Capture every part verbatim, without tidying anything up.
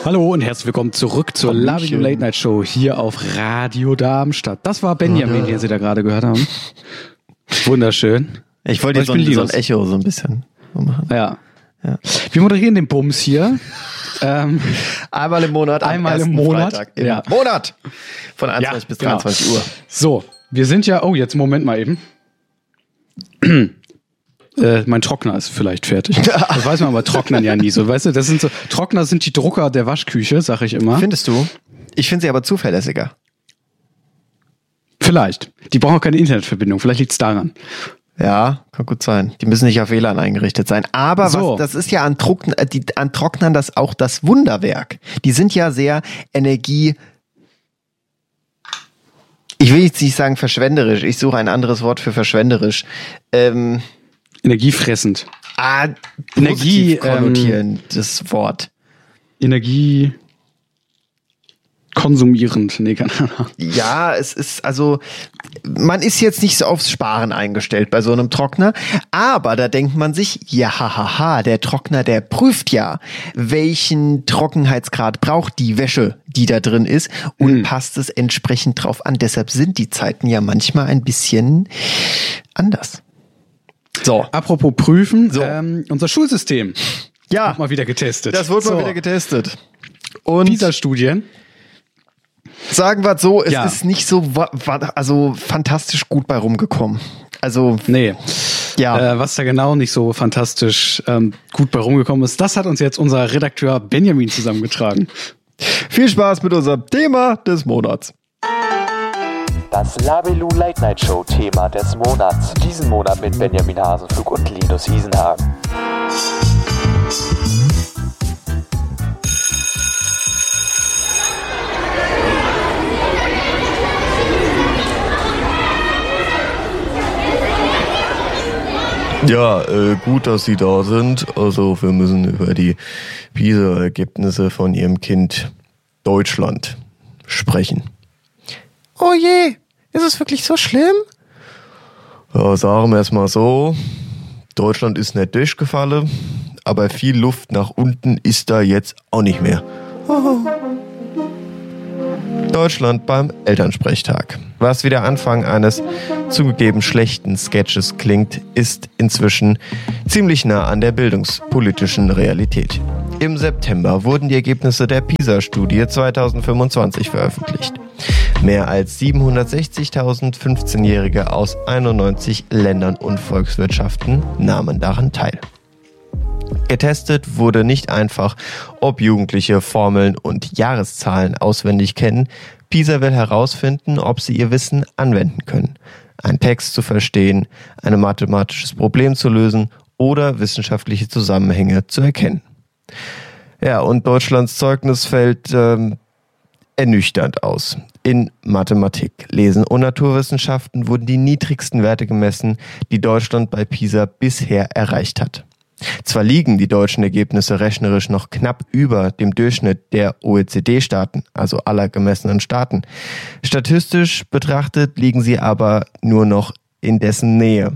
Hallo und herzlich willkommen zurück zur Lavinu Late Night Show hier auf Radio Darmstadt. Das war Benjamin, den Sie da gerade gehört haben. Wunderschön. Ich wollte jetzt so, ein, so ein Echo so ein bisschen machen. Ja. ja. Wir moderieren den Bums hier. Ähm, einmal im Monat. Einmal im Monat. Freitag im ja. Monat. Von einundzwanzig ja, bis dreiundzwanzig genau. Uhr. So, wir sind ja, oh, jetzt Moment mal eben. Äh, mein Trockner ist vielleicht fertig. Das weiß man aber Trocknern ja nie so. Weißt du, das sind so, Trockner sind die Drucker der Waschküche, sag ich immer. Findest du? Ich finde sie aber zuverlässiger. Vielleicht. Die brauchen auch keine Internetverbindung. Vielleicht liegt es daran. Ja, kann gut sein. Die müssen nicht auf W L A N eingerichtet sein. Aber so. was, das ist ja an, Trockn- die, an Trocknern das auch das Wunderwerk. Die sind ja sehr Energie... Ich will jetzt nicht sagen verschwenderisch. Ich suche ein anderes Wort für verschwenderisch. Ähm... Energiefressend. Ah, Energie konnotierendes ähm, Wort. Energie konsumierend. Nee, keine Ahnung. Ja, es ist also, man ist jetzt nicht so aufs Sparen eingestellt bei so einem Trockner, aber da denkt man sich, ja, hahaha, der Trockner, der prüft ja, welchen Trockenheitsgrad braucht die Wäsche, die da drin ist und mhm. passt es entsprechend drauf an. Deshalb sind die Zeiten ja manchmal ein bisschen anders. So. Apropos prüfen, so. ähm, unser Schulsystem ja, wird mal wieder getestet. Das wird so. mal wieder getestet. Und PISA-Studien. Sagen wir es so, es ja. ist nicht so also fantastisch gut bei rumgekommen. Also nee, ja. Äh, was da genau nicht so fantastisch ähm, gut bei rumgekommen ist, das hat uns jetzt unser Redakteur Benjamin zusammengetragen. Viel Spaß mit unserem Thema des Monats. Das Lavinu Late Night Show Thema des Monats. Diesen Monat mit Benjamin Hasenflug und Linus Hiesenhagen. Ja, äh, gut, dass Sie da sind. Also wir müssen über die PISA-Ergebnisse von Ihrem Kind Deutschland sprechen. Oh je, ist es wirklich so schlimm? Ja, sagen wir es mal so, Deutschland ist nicht durchgefallen, aber viel Luft nach unten ist da jetzt auch nicht mehr. Oh. Deutschland beim Elternsprechtag. Was wie der Anfang eines zugegeben schlechten Sketches klingt, ist inzwischen ziemlich nah an der bildungspolitischen Realität. Im September wurden die Ergebnisse der PISA-Studie zwanzig fünfundzwanzig veröffentlicht. Mehr als siebenhundertsechzigtausend fünfzehnjährige aus einundneunzig Ländern und Volkswirtschaften nahmen daran teil. Getestet wurde nicht einfach, ob Jugendliche Formeln und Jahreszahlen auswendig kennen. PISA will herausfinden, ob sie ihr Wissen anwenden können, einen Text zu verstehen, ein mathematisches Problem zu lösen oder wissenschaftliche Zusammenhänge zu erkennen. Ja, und Deutschlands Zeugnis fällt ähm, ernüchternd aus. In Mathematik, Lesen und Naturwissenschaften wurden die niedrigsten Werte gemessen, die Deutschland bei PISA bisher erreicht hat. Zwar liegen die deutschen Ergebnisse rechnerisch noch knapp über dem Durchschnitt der O E C D-Staaten, also aller gemessenen Staaten. Statistisch betrachtet liegen sie aber nur noch in dessen Nähe.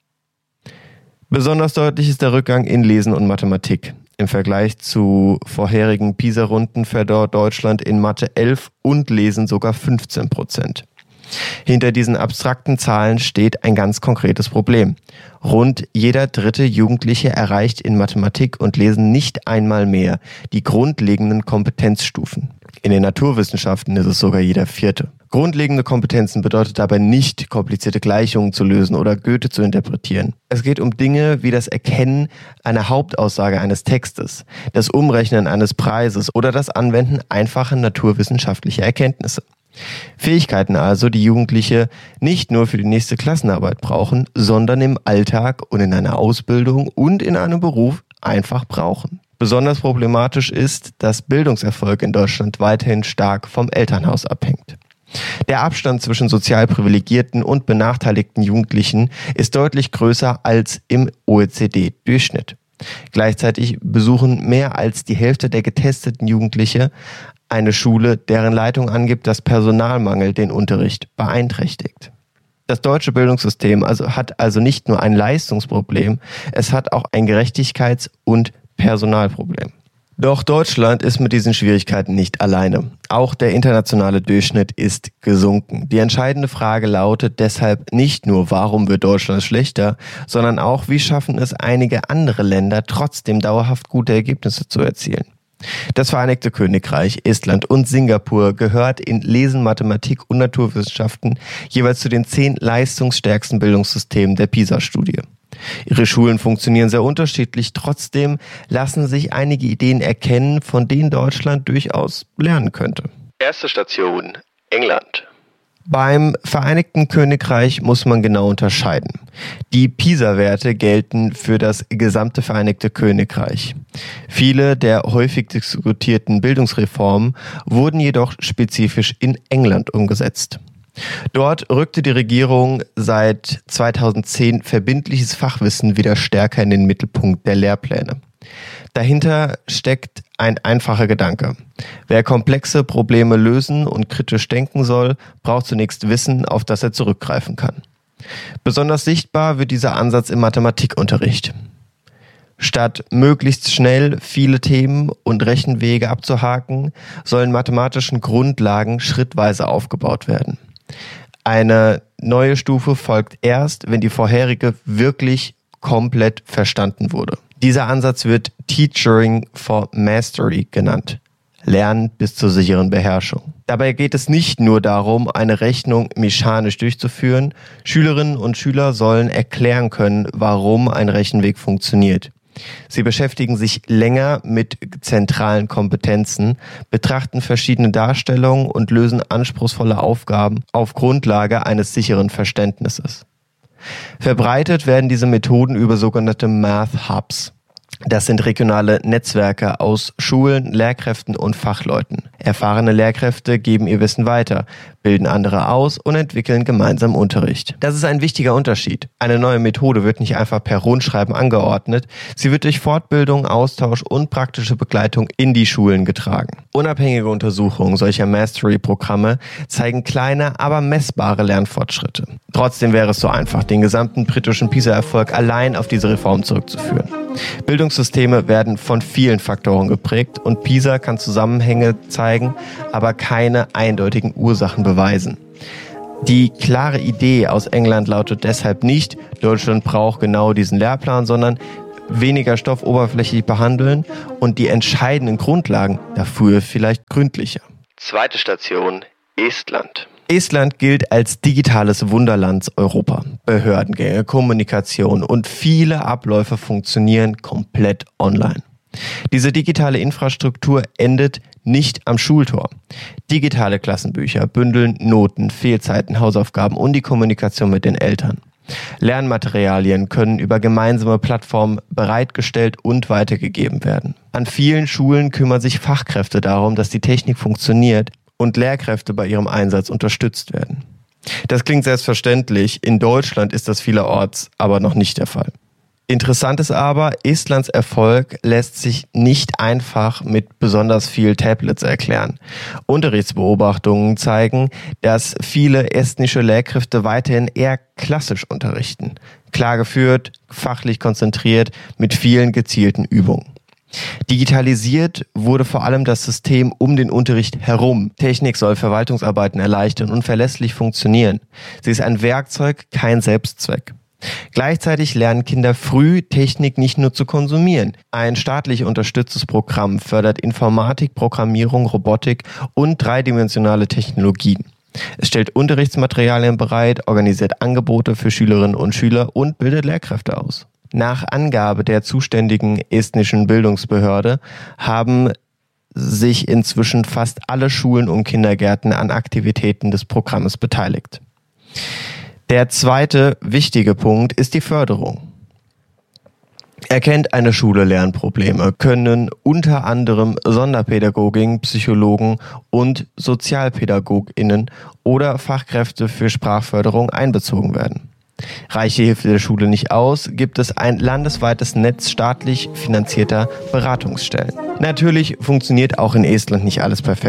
Besonders deutlich ist der Rückgang in Lesen und Mathematik. Im Vergleich zu vorherigen PISA-Runden verdorrt Deutschland in Mathe elf und Lesen sogar fünfzehn Prozent. Hinter diesen abstrakten Zahlen steht ein ganz konkretes Problem. Rund jeder dritte Jugendliche erreicht in Mathematik und Lesen nicht einmal mehr die grundlegenden Kompetenzstufen. In den Naturwissenschaften ist es sogar jeder vierte. Grundlegende Kompetenzen bedeutet dabei nicht, komplizierte Gleichungen zu lösen oder Goethe zu interpretieren. Es geht um Dinge wie das Erkennen einer Hauptaussage eines Textes, das Umrechnen eines Preises oder das Anwenden einfacher naturwissenschaftlicher Erkenntnisse. Fähigkeiten also, die Jugendliche nicht nur für die nächste Klassenarbeit brauchen, sondern im Alltag und in einer Ausbildung und in einem Beruf einfach brauchen. Besonders problematisch ist, dass Bildungserfolg in Deutschland weiterhin stark vom Elternhaus abhängt. Der Abstand zwischen sozial privilegierten und benachteiligten Jugendlichen ist deutlich größer als im O E C D-Durchschnitt. Gleichzeitig besuchen mehr als die Hälfte der getesteten Jugendliche eine Schule, deren Leitung angibt, dass Personalmangel den Unterricht beeinträchtigt. Das deutsche Bildungssystem also hat also nicht nur ein Leistungsproblem, es hat auch ein Gerechtigkeits- und Personalproblem. Doch Deutschland ist mit diesen Schwierigkeiten nicht alleine. Auch der internationale Durchschnitt ist gesunken. Die entscheidende Frage lautet deshalb nicht nur, warum wird Deutschland schlechter, sondern auch, wie schaffen es einige andere Länder trotzdem dauerhaft gute Ergebnisse zu erzielen. Das Vereinigte Königreich, Estland und Singapur gehört in Lesen, Mathematik und Naturwissenschaften jeweils zu den zehn leistungsstärksten Bildungssystemen der PISA-Studie. Ihre Schulen funktionieren sehr unterschiedlich, trotzdem lassen sich einige Ideen erkennen, von denen Deutschland durchaus lernen könnte. Erste Station: England. Beim Vereinigten Königreich muss man genau unterscheiden. Die PISA-Werte gelten für das gesamte Vereinigte Königreich. Viele der häufig diskutierten Bildungsreformen wurden jedoch spezifisch in England umgesetzt. Dort rückte die Regierung seit zweitausendzehn verbindliches Fachwissen wieder stärker in den Mittelpunkt der Lehrpläne. Dahinter steckt ein einfacher Gedanke. Wer komplexe Probleme lösen und kritisch denken soll, braucht zunächst Wissen, auf das er zurückgreifen kann. Besonders sichtbar wird dieser Ansatz im Mathematikunterricht. Statt möglichst schnell viele Themen und Rechenwege abzuhaken, sollen mathematischen Grundlagen schrittweise aufgebaut werden. Eine neue Stufe folgt erst, wenn die vorherige wirklich komplett verstanden wurde. Dieser Ansatz wird Teaching for Mastery genannt. Lernen bis zur sicheren Beherrschung. Dabei geht es nicht nur darum, eine Rechnung mechanisch durchzuführen. Schülerinnen und Schüler sollen erklären können, warum ein Rechenweg funktioniert. Sie beschäftigen sich länger mit zentralen Kompetenzen, betrachten verschiedene Darstellungen und lösen anspruchsvolle Aufgaben auf Grundlage eines sicheren Verständnisses. Verbreitet werden diese Methoden über sogenannte Math Hubs. Das sind regionale Netzwerke aus Schulen, Lehrkräften und Fachleuten. Erfahrene Lehrkräfte geben ihr Wissen weiter, bilden andere aus und entwickeln gemeinsam Unterricht. Das ist ein wichtiger Unterschied. Eine neue Methode wird nicht einfach per Rundschreiben angeordnet, sie wird durch Fortbildung, Austausch und praktische Begleitung in die Schulen getragen. Unabhängige Untersuchungen solcher Mastery-Programme zeigen kleine, aber messbare Lernfortschritte. Trotzdem wäre es so einfach, den gesamten britischen PISA-Erfolg allein auf diese Reform zurückzuführen. Bildungssysteme werden von vielen Faktoren geprägt und PISA kann Zusammenhänge zeigen, aber keine eindeutigen Ursachen beweisen. Die klare Idee aus England lautet deshalb nicht, Deutschland braucht genau diesen Lehrplan, sondern weniger Stoff oberflächlich behandeln und die entscheidenden Grundlagen dafür vielleicht gründlicher. Zweite Station: Estland. Estland gilt als digitales Wunderland Europa. Behördengänge, Kommunikation und viele Abläufe funktionieren komplett online. Diese digitale Infrastruktur endet nicht am Schultor. Digitale Klassenbücher bündeln Noten, Fehlzeiten, Hausaufgaben und die Kommunikation mit den Eltern. Lernmaterialien können über gemeinsame Plattformen bereitgestellt und weitergegeben werden. An vielen Schulen kümmern sich Fachkräfte darum, dass die Technik funktioniert und Lehrkräfte bei ihrem Einsatz unterstützt werden. Das klingt selbstverständlich, in Deutschland ist das vielerorts aber noch nicht der Fall. Interessant ist aber, Estlands Erfolg lässt sich nicht einfach mit besonders viel Tablets erklären. Unterrichtsbeobachtungen zeigen, dass viele estnische Lehrkräfte weiterhin eher klassisch unterrichten. Klar geführt, fachlich konzentriert, mit vielen gezielten Übungen. Digitalisiert wurde vor allem das System um den Unterricht herum. Technik soll Verwaltungsarbeiten erleichtern und verlässlich funktionieren. Sie ist ein Werkzeug, kein Selbstzweck. Gleichzeitig lernen Kinder früh, Technik nicht nur zu konsumieren. Ein staatlich unterstütztes Programm fördert Informatik, Programmierung, Robotik und dreidimensionale Technologien. Es stellt Unterrichtsmaterialien bereit, organisiert Angebote für Schülerinnen und Schüler und bildet Lehrkräfte aus. Nach Angabe der zuständigen estnischen Bildungsbehörde haben sich inzwischen fast alle Schulen und Kindergärten an Aktivitäten des Programmes beteiligt. Der zweite wichtige Punkt ist die Förderung. Erkennt eine Schule Lernprobleme, können unter anderem Sonderpädagogen, Psychologen und SozialpädagogInnen oder Fachkräfte für Sprachförderung einbezogen werden. Reicht die Hilfe der Schule nicht aus, gibt es ein landesweites Netz staatlich finanzierter Beratungsstellen. Natürlich funktioniert auch in Estland nicht alles perfekt.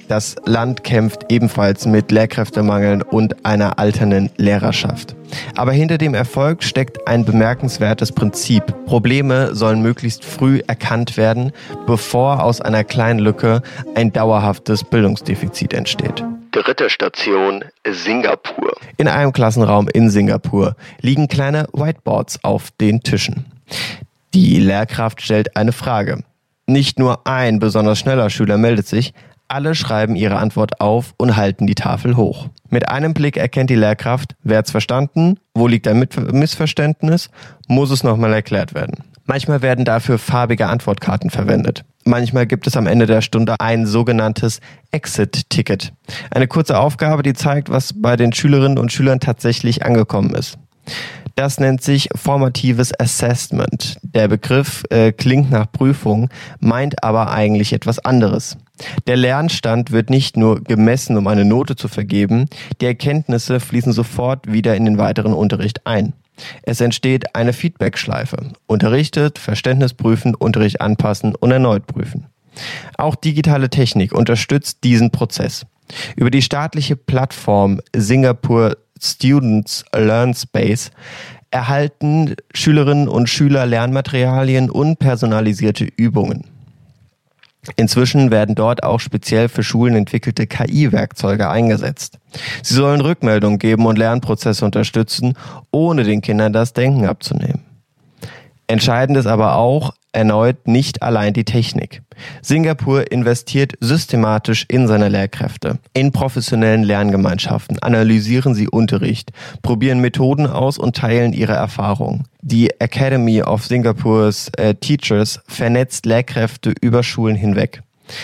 Das Land kämpft ebenfalls mit Lehrkräftemangeln und einer alternden Lehrerschaft. Aber hinter dem Erfolg steckt ein bemerkenswertes Prinzip. Probleme sollen möglichst früh erkannt werden, bevor aus einer kleinen Lücke ein dauerhaftes Bildungsdefizit entsteht. Dritte Station, Singapur. In einem Klassenraum in Singapur liegen kleine Whiteboards auf den Tischen. Die Lehrkraft stellt eine Frage. Nicht nur ein besonders schneller Schüler meldet sich, alle schreiben ihre Antwort auf und halten die Tafel hoch. Mit einem Blick erkennt die Lehrkraft, wer hat's verstanden, wo liegt ein Missverständnis, muss es nochmal erklärt werden. Manchmal werden dafür farbige Antwortkarten verwendet. Manchmal gibt es am Ende der Stunde ein sogenanntes Exit-Ticket. Eine kurze Aufgabe, die zeigt, was bei den Schülerinnen und Schülern tatsächlich angekommen ist. Das nennt sich formatives Assessment. Der Begriff äh, klingt nach Prüfung, meint aber eigentlich etwas anderes. Der Lernstand wird nicht nur gemessen, um eine Note zu vergeben, die Erkenntnisse fließen sofort wieder in den weiteren Unterricht ein. Es entsteht eine Feedback-Schleife. Unterrichtet, Verständnis prüfen, Unterricht anpassen und erneut prüfen. Auch digitale Technik unterstützt diesen Prozess. Über die staatliche Plattform Singapore Students Learn Space erhalten Schülerinnen und Schüler Lernmaterialien und personalisierte Übungen. Inzwischen werden dort auch speziell für Schulen entwickelte K I-Werkzeuge eingesetzt. Sie sollen Rückmeldungen geben und Lernprozesse unterstützen, ohne den Kindern das Denken abzunehmen. Entscheidend ist aber auch erneut nicht allein die Technik. Singapur investiert systematisch in seine Lehrkräfte. In professionellen Lerngemeinschaften analysieren sie Unterricht, probieren Methoden aus und teilen ihre Erfahrungen. Die Academy of Singapore's äh, Teachers vernetzt Lehrkräfte über Schulen hinweg.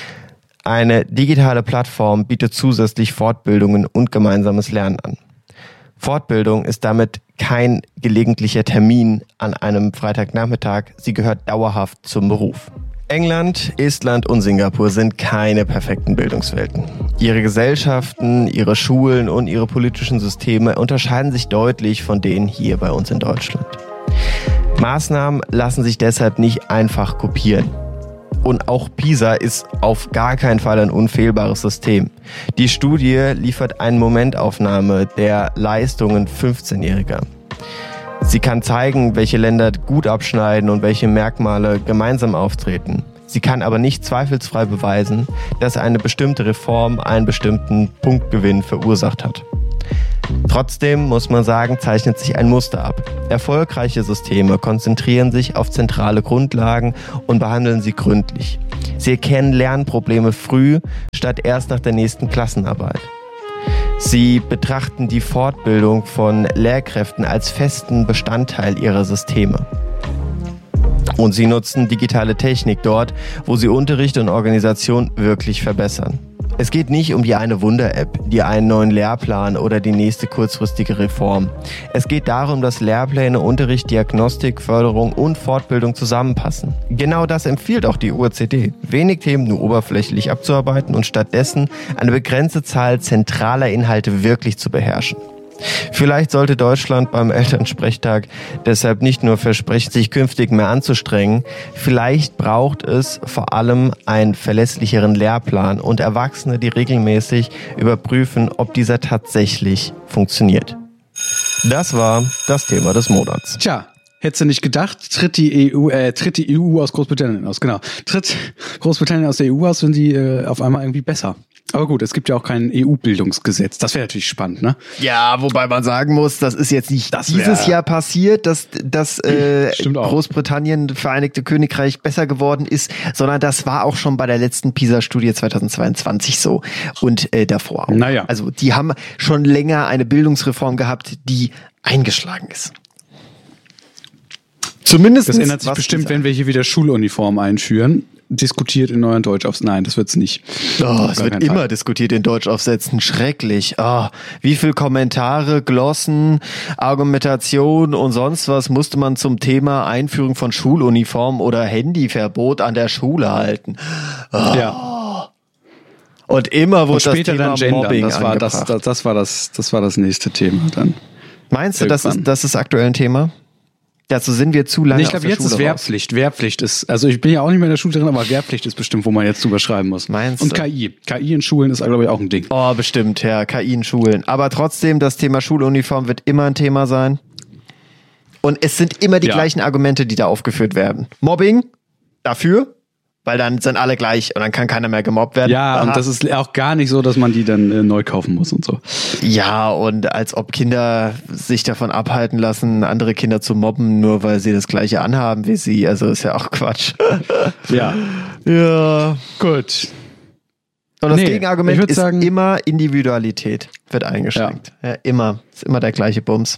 Eine digitale Plattform bietet zusätzlich Fortbildungen und gemeinsames Lernen an. Fortbildung ist damit kein gelegentlicher Termin an einem Freitagnachmittag, sie gehört dauerhaft zum Beruf. England, Estland und Singapur sind keine perfekten Bildungswelten. Ihre Gesellschaften, ihre Schulen und ihre politischen Systeme unterscheiden sich deutlich von denen hier bei uns in Deutschland. Maßnahmen lassen sich deshalb nicht einfach kopieren. Und auch PISA ist auf gar keinen Fall ein unfehlbares System. Die Studie liefert eine Momentaufnahme der Leistungen fünfzehnjähriger. Sie kann zeigen, welche Länder gut abschneiden und welche Merkmale gemeinsam auftreten. Sie kann aber nicht zweifelsfrei beweisen, dass eine bestimmte Reform einen bestimmten Punktgewinn verursacht hat. Trotzdem muss man sagen, zeichnet sich ein Muster ab. Erfolgreiche Systeme konzentrieren sich auf zentrale Grundlagen und behandeln sie gründlich. Sie erkennen Lernprobleme früh, statt erst nach der nächsten Klassenarbeit. Sie betrachten die Fortbildung von Lehrkräften als festen Bestandteil ihrer Systeme. Und sie nutzen digitale Technik dort, wo sie Unterricht und Organisation wirklich verbessern. Es geht nicht um die eine Wunder-App, die einen neuen Lehrplan oder die nächste kurzfristige Reform. Es geht darum, dass Lehrpläne, Unterricht, Diagnostik, Förderung und Fortbildung zusammenpassen. Genau das empfiehlt auch die O E C D. Wenig Themen nur oberflächlich abzuarbeiten und stattdessen eine begrenzte Zahl zentraler Inhalte wirklich zu beherrschen. Vielleicht sollte Deutschland beim Elternsprechtag deshalb nicht nur versprechen, sich künftig mehr anzustrengen, vielleicht braucht es vor allem einen verlässlicheren Lehrplan und Erwachsene, die regelmäßig überprüfen, ob dieser tatsächlich funktioniert. Das war das Thema des Monats. Tja, hättest du nicht gedacht, tritt die E U, äh, tritt die E U aus Großbritannien aus, genau. Tritt Großbritannien aus der E U aus, sind die äh, auf einmal irgendwie besser. Aber gut, es gibt ja auch kein E U-Bildungsgesetz. Das wäre natürlich spannend, ne? Ja, wobei man sagen muss, das ist jetzt nicht das dieses Jahr passiert, dass, dass äh, Großbritannien, Vereinigte Königreich besser geworden ist, sondern das war auch schon bei der letzten PISA-Studie zweitausendzweiundzwanzig so und äh, davor auch. Naja. Also die haben schon länger eine Bildungsreform gehabt, die eingeschlagen ist. Zumindest. Das ändert sich bestimmt, wenn wir hier wieder Schuluniform einführen. Diskutiert in neuen Deutschaufsätzen. Nein, das wird's nicht. Oh, es wird immer Fall. diskutiert in Deutschaufsätzen. Schrecklich. Oh, wie viel Kommentare, Glossen, Argumentation und sonst was musste man zum Thema Einführung von Schuluniform oder Handyverbot an der Schule halten. Oh. Ja. Und immer wurde das Thema dann Gendern. Mobbing das war das, das, das war das, das war das nächste Thema dann. Meinst du, das ist, das ist aktuell ein Thema? Dazu sind wir zu lange Nee, ich aus glaube, der jetzt Schule ist raus. Wehrpflicht. Wehrpflicht ist, also ich bin ja auch nicht mehr in der Schule drin, aber Wehrpflicht ist bestimmt, wo man jetzt drüber schreiben muss. Meinst Und du? K I. K I in Schulen ist, glaube ich, auch ein Ding. Oh, bestimmt, ja, K I in Schulen. Aber trotzdem, das Thema Schuluniform wird immer ein Thema sein. Und es sind immer die Ja. gleichen Argumente, die da aufgeführt werden. Mobbing, dafür, weil dann sind alle gleich und dann kann keiner mehr gemobbt werden. Ja, Aha. und das ist auch gar nicht so, dass man die dann äh, neu kaufen muss und so. Ja, und als ob Kinder sich davon abhalten lassen, andere Kinder zu mobben, nur weil sie das Gleiche anhaben wie sie. Also ist ja auch Quatsch. Ja. Ja. Gut. Und das Nee, ich Gegenargument würd ist sagen- immer Individualität wird eingeschränkt. Ja. immer. Ist immer der gleiche Bums.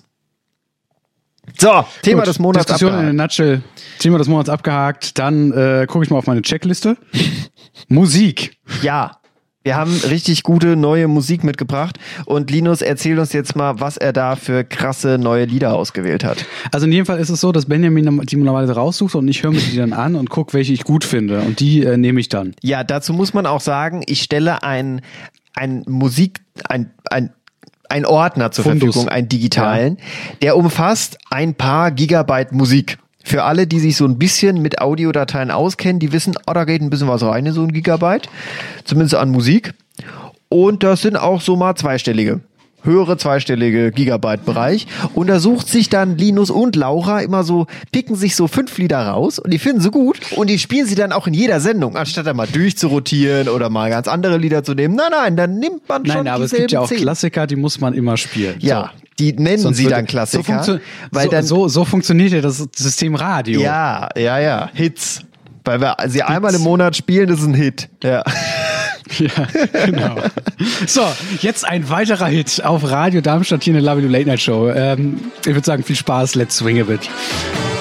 So, Thema Gut, des Monats Diskussion in abgehakt. a nutshell. Thema des Monats abgehakt. Dann äh, gucke ich mal auf meine Checkliste. Musik. Ja, wir haben richtig gute neue Musik mitgebracht und Linus erzählt uns jetzt mal, was er da für krasse neue Lieder ausgewählt hat. Also in jedem Fall ist es so, dass Benjamin die normalerweise raussucht und ich höre mir die dann an und gucke, welche ich gut finde. Und die äh, nehme ich dann. Ja, dazu muss man auch sagen, ich stelle ein, ein Musik, ein, ein, ein Ordner zur Fundus. Verfügung, einen digitalen, der umfasst ein paar Gigabyte Musik. Für alle, die sich so ein bisschen mit Audiodateien auskennen, die wissen, oh, da geht ein bisschen was rein in so ein Gigabyte, zumindest an Musik. Und das sind auch so mal zweistellige, höhere zweistellige Gigabyte-Bereich. Und da sucht sich dann Linus und Laura immer so, picken sich so fünf Lieder raus und die finden sie gut und die spielen sie dann auch in jeder Sendung, anstatt da mal durchzurotieren oder mal ganz andere Lieder zu nehmen. Nein, nein, dann nimmt man schon Nein, aber es dieselben gibt ja auch zehn. Klassiker, die muss man immer spielen. Ja, die nennen Sonst sie wird- dann Klassiker, So, funktio- weil so, dann so, so funktioniert ja das System Radio. ja, ja, ja, Hits. Weil wir sie einmal im Monat spielen, das ist ein Hit. Ja. Ja, genau. So, jetzt ein weiterer Hit auf Radio Darmstadt hier in der Love You Late Night Show. Ähm, ich würde sagen, viel Spaß, let's swing a bit.